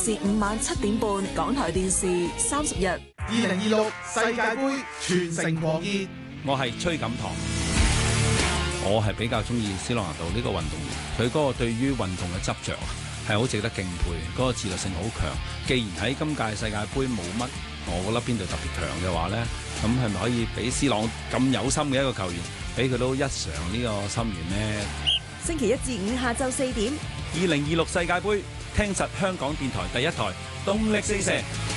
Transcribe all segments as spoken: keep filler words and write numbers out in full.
至五晚七點半，港台電視三十日。 二零二六世界盃全城狂熱， 我係崔錦棠，我係比較中意斯朗拿度呢個運動員，佢嗰個對於運動嘅執着係好值得敬佩，嗰、那個自律性好強。既然喺今屆世界盃冇乜，我覺得邊度特別強嘅話呢，咁係咪可以俾斯朗咁有心嘅一個球員，俾佢都一嘗呢個心願呢？ 星期一至五下晝四點， 二零二六世界盃，聽實香港電台第一台，動力四射。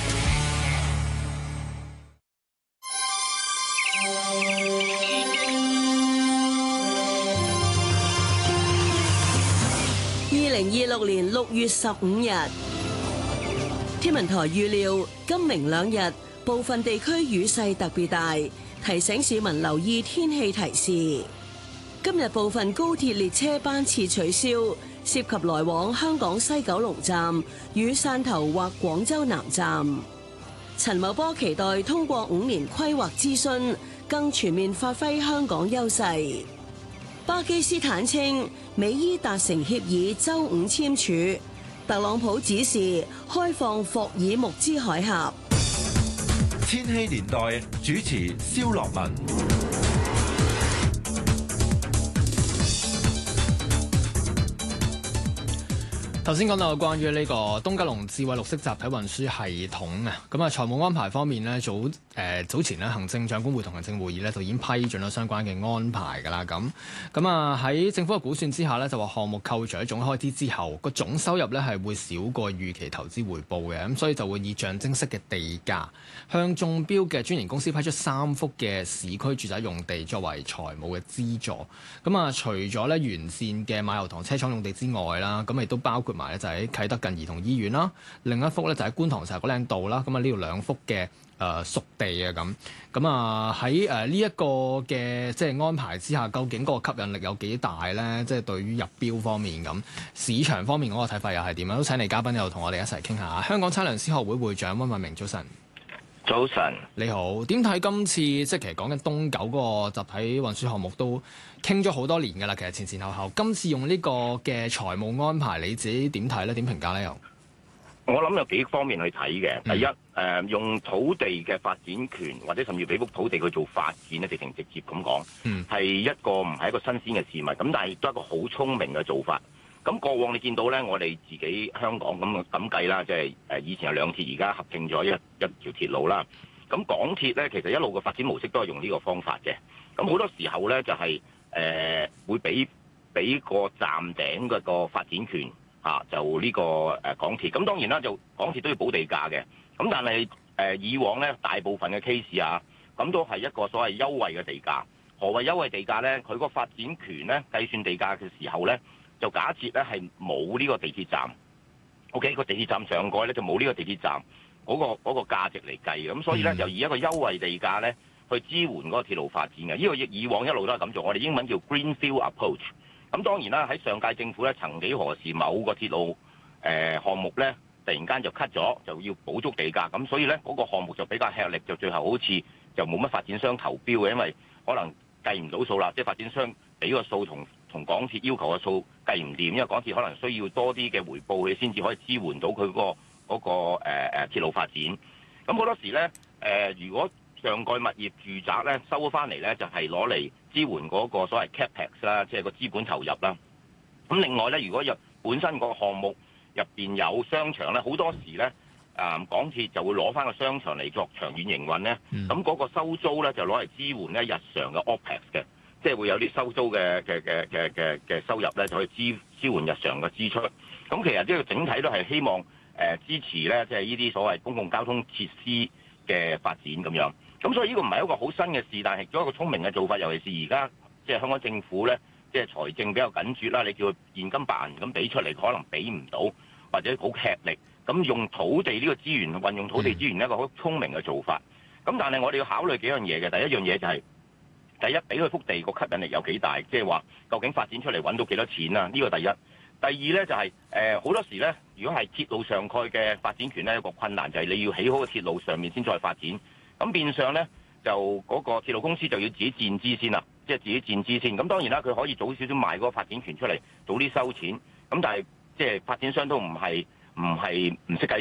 二零二六年六月十五日，天文台預料今明兩日部分地區雨勢特別大，提醒市民留意天氣提示。今日部分高鐵列車班次取消，涉及來往香港西九龍站與汕頭或廣州南站。陳茂波期待通過五年規劃諮詢，更全面發揮香港優勢。巴基斯坦稱美伊達成協議，週五簽署。特朗普指示開放霍爾木茲海峽。 千禧年代主持蕭樂文。 頭先講到關於呢個東九龍智慧綠色集體運輸系統啊，咁啊財務安排方面呢，早誒、呃、早前咧行政長官會同行政會議咧就已經批准咗相關嘅安排㗎啦，咁咁啊喺政府嘅估算之下呢，就話項目扣除咗總開支之後，個總收入呢係會少過預期投資回報嘅，咁所以就會以象徵式嘅地價向中標嘅專營公司批出三幅嘅市區住宅用地作為財務嘅資助。咁啊除咗咧完善嘅馬油塘車廠用地之外啦，咁亦都包括埋咧就喺啟德近兒童醫院啦，另一幅咧就喺觀塘石硤嶺道啦，咁啊呢度兩幅嘅誒熟地啊咁，咁啊喺誒呢一個嘅即係安排之下，究竟嗰個吸引力有幾大咧？即係對於入標方面咁，市場方面嗰個睇法又係點啊？都請嚟嘉賓又同我哋一齊傾下。香港測量師學會會長溫偉明，早晨。 早晨， 你好。點睇今次即係其實講緊東九嗰個集體運輸項目都傾咗好多年㗎啦，其實前前後後，今次用呢個嘅財務安排，你自己點睇咧？點評價咧？又我諗有幾方面去睇嘅。第一，誒、嗯呃、用土地嘅發展權，或者甚至俾幅土地去做發展咧，直情直接咁講，係、嗯、一個唔係一個新鮮嘅事物。咁但係都係一個好聰明嘅做法。咁過往你見到咧，我哋自己香港咁咁計啦，即係誒以前有兩鐵，而家合併咗一一條鐵路啦。咁港鐵咧，其實一路嘅發展模式都係用呢個方法嘅。咁好多時候咧，就係、是、誒、呃、會俾俾個站頂嗰個發展權嚇、啊，就呢個誒港鐵。咁當然啦，就港鐵都要補地價嘅。咁但係誒、呃、以往咧，大部分嘅 case 啊，咁都係一個所謂優惠嘅地價。何謂優惠地價咧？佢個發展權咧計算地價嘅時候咧，就假設咧係冇呢個地鐵站 ，OK 個地鐵站上蓋咧就冇呢個地鐵站嗰、嗰個嗰、嗰個價值嚟計嘅，咁所以咧就以一個優惠地價咧去支援嗰個鐵路發展嘅。呢、呢個以往一路都係咁做，我哋英文叫 Greenfield Approach。咁當然啦，喺上屆政府咧曾幾何時某個鐵路誒、呃、項目咧突然間就 cut 咗，就要補足地價，咁所以咧嗰、嗰個項目就比較吃力，就最後好似就冇乜發展商投標嘅，因為可能計唔到數啦，即係發展商俾個數同同港鐵要求嘅數計唔掂，因為港鐵可能需要多啲嘅回報，佢先至可以支援到佢嗰、嗰個嗰、嗰個誒誒、呃、鐵路發展。咁好多時咧誒、呃，如果上蓋物業住宅咧收咗翻嚟咧，就係攞嚟支援嗰個所謂 capex 啦，即係個資本投入啦。咁另外咧，如果有本身個項目入邊有商場咧，好多時咧啊、呃、港鐵就會攞翻個商場嚟作長遠營運咧。咁嗰、嗯、個收租咧就攞嚟支援咧日常嘅 opex 嘅。即係會有啲收租嘅嘅嘅嘅嘅嘅收入咧，就可以支支援日常嘅支出。咁其實呢個整體都係希望誒、呃、支持咧，即係呢啲所謂公共交通設施嘅發展咁樣。咁所以呢個唔係一個好新嘅事，但係做一個聰明嘅做法。尤其是而家即係香港政府咧，即係財政比較緊絀啦，你叫佢現金白銀咁俾出嚟，可能俾唔到，或者好吃力。咁用土地呢個資源運用土地資源，一個好聰明嘅做法。咁但係我哋要考慮幾樣嘢嘅。第一樣嘢就係、是。第一，俾佢幅地個吸引力有幾大，即係話究竟發展出嚟揾到幾多錢啊？呢個第一。第二咧就係誒好多時咧，如果係鐵路上蓋嘅發展權咧，一個困難就係你要起好個鐵路上面先再發展。咁變相咧就嗰個鐵路公司就要自己佔資先啦，即係自己佔資先。咁當然啦，佢可以早少少賣嗰個發展權出嚟，早啲收錢。咁但係即係發展商都唔係唔係唔識計